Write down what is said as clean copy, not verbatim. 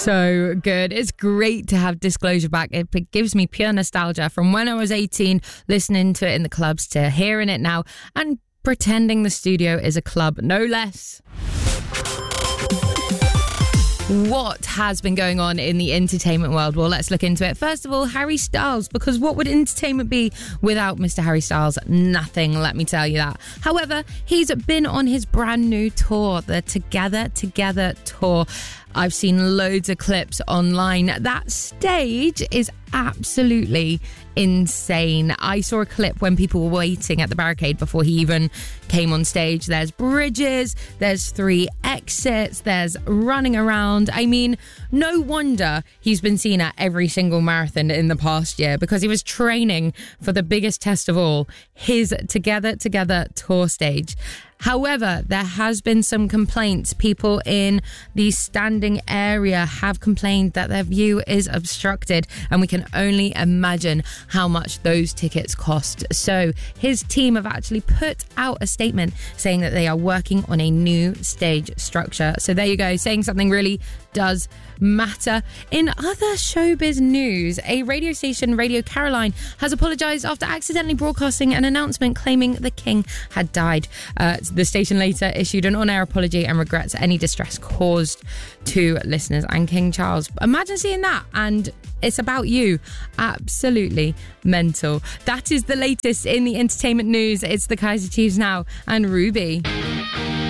So good. It's great to have Disclosure back. It gives me pure nostalgia from when I was 18, listening to it in the clubs, to hearing it now and pretending the studio is a club, no less. What has been going on in the entertainment world? Well, let's look into it. First of all, Harry Styles, because what would entertainment be without Mr. Harry Styles? Nothing, let me tell you that. However, he's been on his brand new tour, the Together tour. I've seen loads of clips online. That stage is absolutely insane. I saw a clip when people were waiting at the barricade before he even came on stage. There's bridges, there's 3 exits, there's running around. I mean, no wonder he's been seen at every single marathon in the past year, because he was training for the biggest test of all, his Together tour stage. However, there has been some complaints. People in the standing area have complained that their view is obstructed, and we can only imagine how much those tickets cost. So his team have actually put out a statement saying that they are working on a new stage structure. So there you go, saying something really does matter. In other showbiz news, a radio station, Radio Caroline, has apologised after accidentally broadcasting an announcement claiming the king had died. The station later issued an on-air apology and regrets any distress caused to listeners and King Charles. Imagine seeing that and it's about you. Absolutely mental. That is the latest in the entertainment news. It's the Kaiser Chiefs now and Ruby.